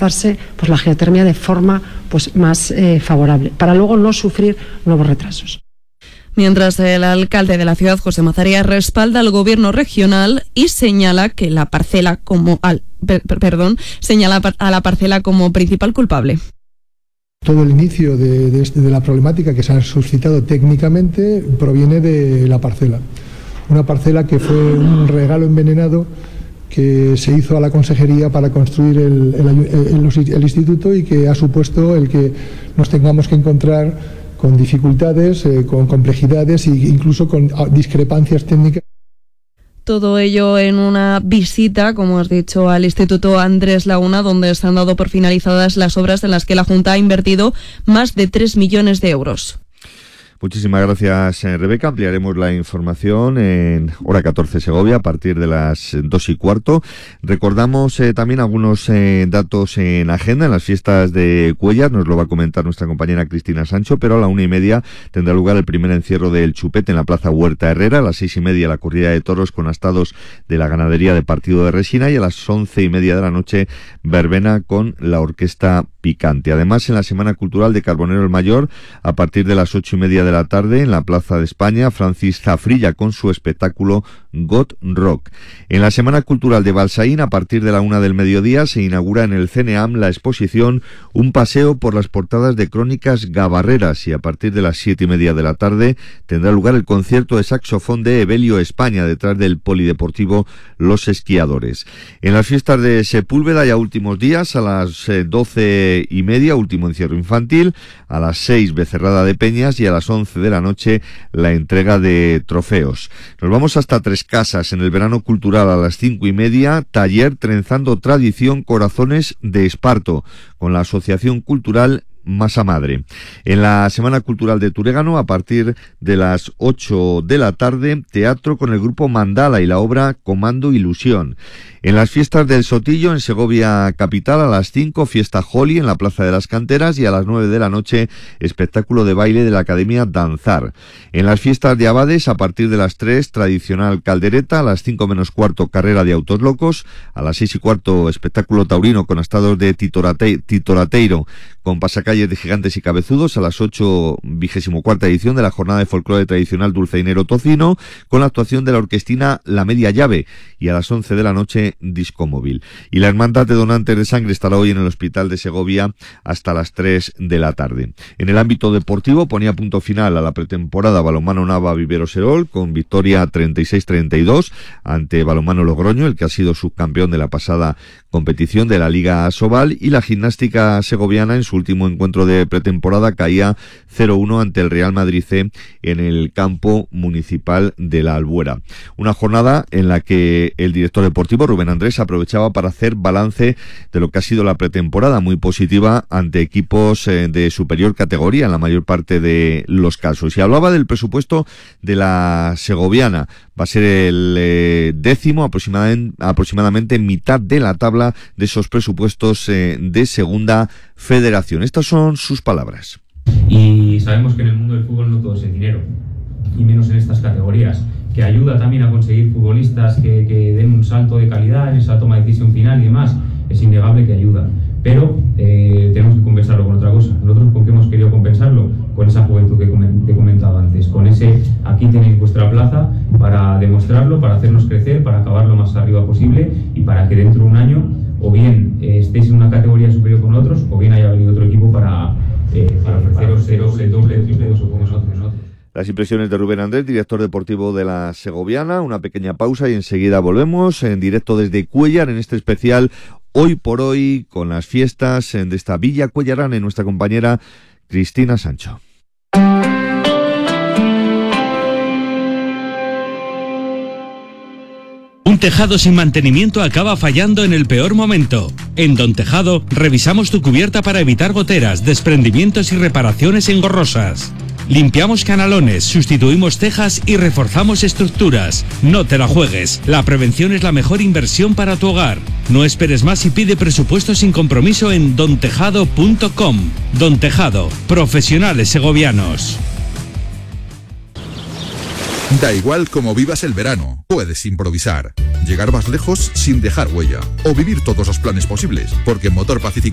ajustarse pues la geotermia de forma pues más favorable, para luego no sufrir nuevos retrasos. Mientras el alcalde de la ciudad, José Mazaría, respalda al gobierno regional y señala que la parcela señala a la parcela como principal culpable. Todo el inicio de la problemática que se ha suscitado técnicamente proviene de la parcela. Una parcela que fue un regalo envenenado que se hizo a la consejería para construir el instituto y que ha supuesto el que nos tengamos que encontrar con dificultades, con complejidades e incluso con discrepancias técnicas. Todo ello en una visita, como has dicho, al Instituto Andrés Laguna, donde se han dado por finalizadas las obras en las que la Junta ha invertido más de 3 millones de euros. Muchísimas gracias, Rebeca. Ampliaremos la información en hora 14 Segovia a partir de las 2:15. Recordamos también algunos datos en agenda en las fiestas de Cuéllar. Nos lo va a comentar nuestra compañera Cristina Sancho, pero a la 1:30 tendrá lugar el primer encierro del Chupete en la Plaza Huerta Herrera. A las 6:30 la corrida de toros con astados de la ganadería de Partido de Resina, y a las 11:30 de la noche verbena con la Orquesta Picante. Además, en la Semana Cultural de Carbonero el Mayor, a partir de las 8:30 de la tarde, en la Plaza de España, Francis Zafrilla con su espectáculo Got Rock. En la Semana Cultural de Balsaín, a partir de la 1 del mediodía, se inaugura en el CNEAM la exposición Un paseo por las portadas de Crónicas Gabarreras, y a partir de las 7:30 de la tarde tendrá lugar el concierto de saxofón de Evelio España, detrás del Polideportivo Los Esquiadores. En las fiestas de Sepúlveda, ya últimos días, a las 12:30, último encierro infantil, a las 6 Becerrada de Peñas, y a las 11 de la noche la entrega de trofeos. Nos vamos hasta Tres Casas. En el verano cultural, a las 5:30, taller Trenzando Tradición, Corazones de Esparto, con la Asociación Cultural Masa Madre. En la Semana Cultural de Turégano, a partir de las 8 de la tarde, teatro con el grupo Mandala y la obra Comando Ilusión. En las fiestas del Sotillo, en Segovia capital, a las 5, fiesta Holly en la Plaza de las Canteras, y a las 9 de la noche, espectáculo de baile de la Academia Danzar. En las fiestas de Abades, a partir de las 3, tradicional caldereta, a las 5 menos cuarto, carrera de autos locos, a las 6:15, espectáculo taurino con astados de Titorateiro, con pasacalles de gigantes y cabezudos, a las 8, 24ª edición de la jornada de folclore tradicional Dulceinero Tocino, con la actuación de la orquestina La Media Llave, y a las 11 de la noche, disco móvil. Y la Hermandad de Donantes de Sangre estará hoy en el Hospital de Segovia hasta las 3 de la tarde. En el ámbito deportivo, ponía punto final a la pretemporada Balonmano Nava Vivero Serol, con victoria 36-32 ante Balonmano Logroño, el que ha sido subcampeón de la pasada competición de la Liga Asobal, y la gimnástica segoviana en su último encuentro de pretemporada caía 0-1 ante el Real Madrid C en el campo municipal de la Albuera. Una jornada en la que el director deportivo Rubén Andrés aprovechaba para hacer balance de lo que ha sido la pretemporada, muy positiva ante equipos de superior categoría en la mayor parte de los casos. Y hablaba del presupuesto de la segoviana. Va a ser el décimo, aproximadamente mitad de la tabla de esos presupuestos de Segunda Federación. Estas son sus palabras. Y sabemos que en el mundo del fútbol no todo es el dinero, y menos en estas categorías, que ayuda también a conseguir futbolistas que den un salto de calidad en esa toma de decisión final y demás. Es innegable que ayuda, pero tenemos que compensarlo con otra cosa. ¿Nosotros con qué hemos querido compensarlo? Con esa juventud que he comentado antes, con ese aquí tenéis vuestra plaza para demostrarlo, para hacernos crecer, para acabar lo más arriba posible, y para que dentro de un año o bien estéis en una categoría superior con otros, o bien haya venido otro equipo para ofreceros el doble, el triple con nosotros. Las impresiones de Rubén Andrés, director deportivo de la segoviana. Una pequeña pausa y enseguida volvemos en directo desde Cuéllar, en este especial Hoy por Hoy, con las fiestas de esta Villa Cuéllarana, en nuestra compañera Cristina Sancho. Un tejado sin mantenimiento acaba fallando en el peor momento. En Don Tejado revisamos tu cubierta para evitar goteras, desprendimientos y reparaciones engorrosas. Limpiamos canalones, sustituimos tejas y reforzamos estructuras. No te la juegues. La prevención es la mejor inversión para tu hogar. No esperes más y pide presupuesto sin compromiso en dontejado.com. Don Tejado, profesionales segovianos. Da igual cómo vivas el verano, puedes improvisar, llegar más lejos sin dejar huella, o vivir todos los planes posibles, porque en Motor Pacífico